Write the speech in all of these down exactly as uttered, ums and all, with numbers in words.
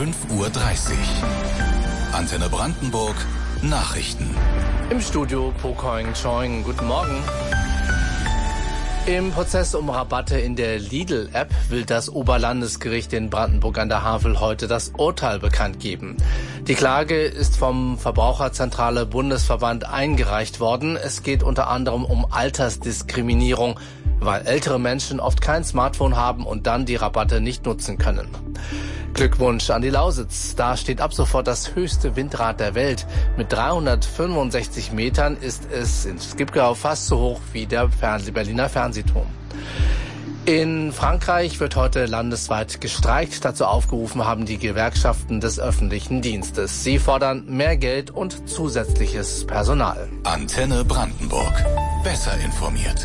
fünf Uhr dreißig. Antenne Brandenburg, Nachrichten. Im Studio Pokoing Choing. Guten Morgen. Im Prozess um Rabatte in der Lidl-App will das Oberlandesgericht in Brandenburg an der Havel heute das Urteil bekannt geben. Die Klage ist vom Verbraucherzentrale Bundesverband eingereicht worden. Es geht unter anderem um Altersdiskriminierung, weil ältere Menschen oft kein Smartphone haben und dann die Rabatte nicht nutzen können. Glückwunsch an die Lausitz. Da steht ab sofort das höchste Windrad der Welt. Mit dreihundertfünfundsechzig Metern ist es in Skipgau fast so hoch wie der Fernseh- Berliner Fernsehturm. In Frankreich wird heute landesweit gestreikt. Dazu aufgerufen haben die Gewerkschaften des öffentlichen Dienstes. Sie fordern mehr Geld und zusätzliches Personal. Antenne Brandenburg. Besser informiert.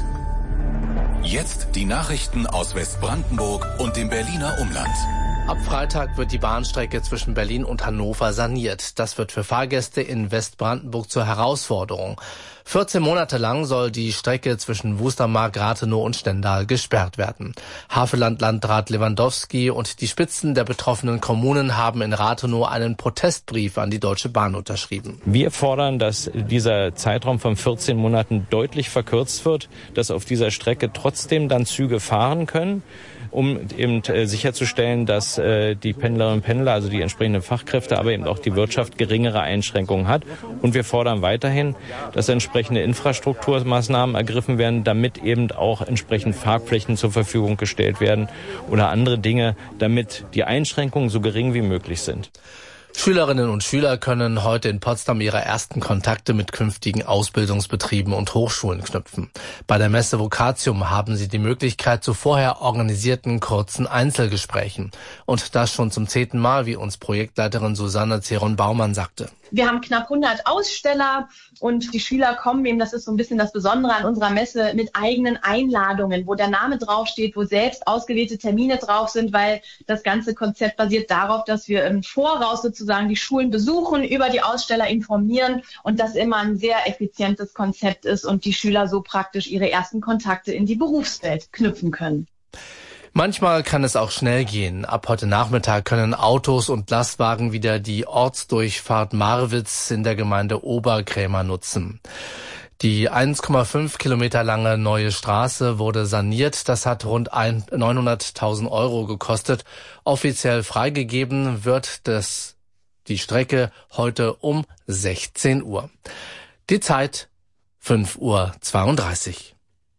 Jetzt die Nachrichten aus Westbrandenburg und dem Berliner Umland. Ab Freitag wird die Bahnstrecke zwischen Berlin und Hannover saniert. Das wird für Fahrgäste in Westbrandenburg zur Herausforderung. vierzehn Monate lang soll die Strecke zwischen Wustermark, Rathenow und Stendal gesperrt werden. Havelland-Landrat Lewandowski und die Spitzen der betroffenen Kommunen haben in Rathenow einen Protestbrief an die Deutsche Bahn unterschrieben. Wir fordern, dass dieser Zeitraum von vierzehn Monaten deutlich verkürzt wird, dass auf dieser Strecke trotzdem dann Züge fahren können, um eben sicherzustellen, dass die Pendlerinnen und Pendler, also die entsprechenden Fachkräfte, aber eben auch die Wirtschaft geringere Einschränkungen hat. Und wir fordern weiterhin, dass entsprechende Infrastrukturmaßnahmen ergriffen werden, damit eben auch entsprechend Parkflächen zur Verfügung gestellt werden oder andere Dinge, damit die Einschränkungen so gering wie möglich sind. Schülerinnen und Schüler können heute in Potsdam ihre ersten Kontakte mit künftigen Ausbildungsbetrieben und Hochschulen knüpfen. Bei der Messe Vocatium haben sie die Möglichkeit zu vorher organisierten kurzen Einzelgesprächen. Und das schon zum zehnten Mal, wie uns Projektleiterin Susanne Zeron-Baumann sagte. Wir haben knapp hundert Aussteller und die Schüler kommen eben, das ist so ein bisschen das Besondere an unserer Messe, mit eigenen Einladungen, wo der Name draufsteht, wo selbst ausgewählte Termine drauf sind, weil das ganze Konzept basiert darauf, dass wir im Voraus sozusagen die Schulen besuchen, über die Aussteller informieren und das immer ein sehr effizientes Konzept ist und die Schüler so praktisch ihre ersten Kontakte in die Berufswelt knüpfen können. Manchmal kann es auch schnell gehen. Ab heute Nachmittag können Autos und Lastwagen wieder die Ortsdurchfahrt Marwitz in der Gemeinde Oberkrämer nutzen. Die eins Komma fünf Kilometer lange neue Straße wurde saniert. Das hat rund neunhunderttausend Euro gekostet. Offiziell freigegeben wird das, die Strecke heute um sechzehn Uhr. Die Zeit fünf Uhr zweiunddreißig.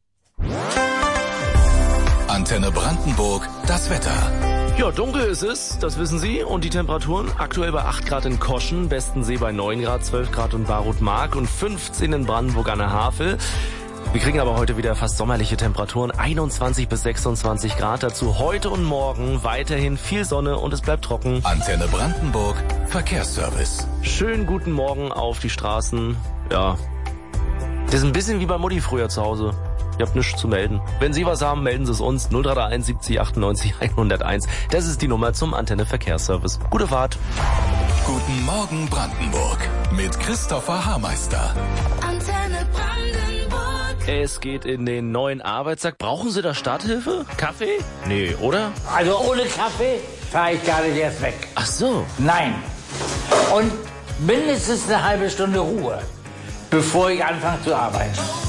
Antenne Brandenburg, das Wetter. Ja, dunkel ist es, das wissen Sie. Und die Temperaturen aktuell bei acht Grad in Koschen, Bestensee bei neun Grad, zwölf Grad in Barut-Mark und fünfzehn in Brandenburg an der Havel. Wir kriegen aber heute wieder fast sommerliche Temperaturen, einundzwanzig bis sechsundzwanzig Grad. Dazu heute und morgen weiterhin viel Sonne und es bleibt trocken. Antenne Brandenburg, Verkehrsservice. Schönen guten Morgen auf die Straßen. Ja, das ist ein bisschen wie bei Mutti früher zu Hause. Ihr habt nichts zu melden. Wenn Sie was haben, melden Sie es uns. null drei drei eins siebzig achtundneunzig hunderteins. Das ist die Nummer zum Antenne Verkehrsservice. Gute Fahrt. Guten Morgen Brandenburg mit Christopher Haarmeister. Antenne Brandenburg. Es geht in den neuen Arbeitstag. Brauchen Sie da Starthilfe? Kaffee? Nee, oder? Also ohne Kaffee fahre ich gar nicht erst weg. Ach so. Nein. Und mindestens eine halbe Stunde Ruhe, bevor ich anfange zu arbeiten.